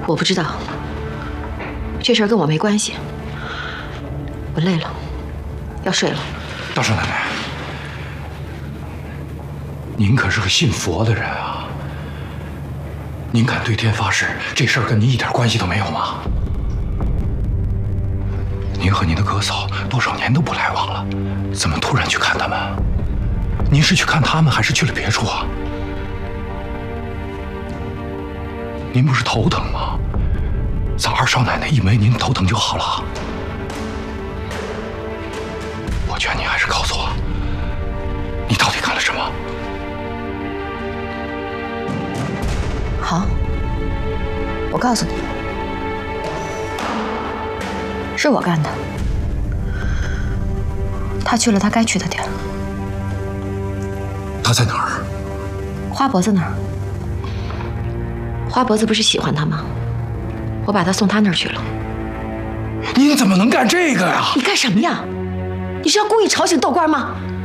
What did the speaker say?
我不知道，这事儿跟我没关系。我累了，要睡了。 大少奶奶，您可是个信佛的人啊！您敢对天发誓，这事儿跟您一点关系都没有吗？您和您的哥嫂多少年都不来往了，怎么突然去看他们？您是去看他们，还是去了别处啊？您不是头疼吗？找二少奶奶一枚，您头疼就好了。我劝你还是告诉我，你到底干了什么？ 好，我告诉你，是我干的。他去了他该去的地儿。 他在哪儿？ 花脖子那儿。花脖子不是喜欢他吗？我把他送他那儿去了。 您怎么能干这个呀？ 你干什么呀？你是要故意吵醒豆官吗？